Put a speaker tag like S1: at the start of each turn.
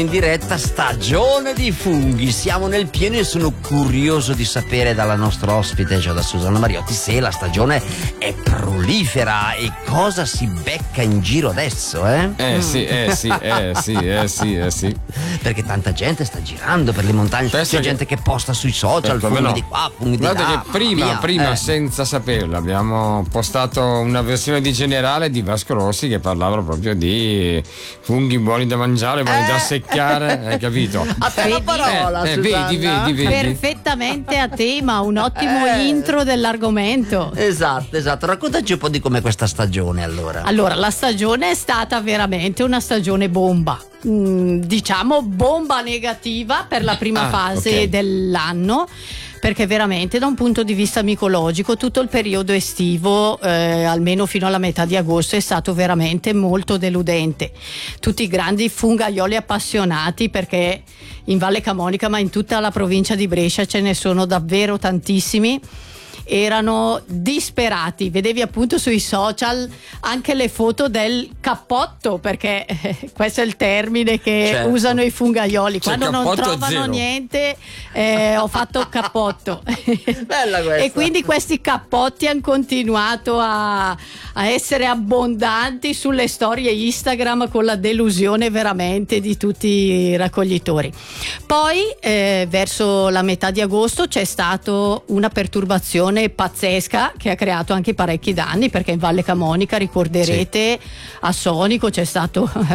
S1: In diretta stagione di funghi, siamo nel pieno e sono curioso di sapere dalla nostra ospite, cioè da Susanna Mariotti, se la stagione è prolifera e cosa si becca in giro adesso,
S2: Sì.
S1: Perché tanta gente sta girando per le montagne, c'è gente che posta sui social funghi di qua, funghi di là.
S2: Guardate che prima senza saperlo abbiamo postato una versione di Generale di Vasco Rossi che parlava proprio di funghi buoni da mangiare, buoni da seccare, hai capito?
S1: A te la parola, Susanna.
S2: Vedi.
S3: Perfettamente a tema, un ottimo intro dell'argomento.
S1: Esatto, raccontaci un po' di com'è questa stagione allora.
S3: Allora, la stagione è stata veramente una stagione bomba. Diciamo bomba negativa per la prima fase dell'anno, perché veramente da un punto di vista micologico tutto il periodo estivo, almeno fino alla metà di agosto, è stato veramente molto deludente. Tutti i grandi fungaioli appassionati, perché in Valle Camonica ma in tutta la provincia di Brescia ce ne sono davvero tantissimi, erano disperati. Vedevi appunto sui social anche le foto del cappotto, perché questo è il termine che usano i fungaioli, quando non trovano niente. Ho fatto cappotto.
S1: Bella questa.
S3: E quindi questi cappotti hanno continuato a essere abbondanti sulle storie Instagram, con la delusione veramente di tutti i raccoglitori. Poi verso la metà di agosto c'è stata una perturbazione pazzesca che ha creato anche parecchi danni, perché in Valle Camonica ricorderete a Sonico c'è stato